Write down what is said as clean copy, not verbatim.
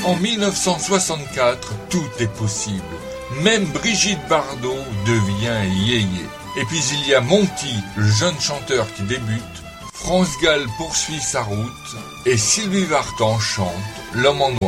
En 1964, tout est possible. Même Brigitte Bardot devient yéyé. Et puis il y a Monty, le jeune chanteur qui débute. France Gall poursuit sa route. Et Sylvie Vartan chante L'homme en noir.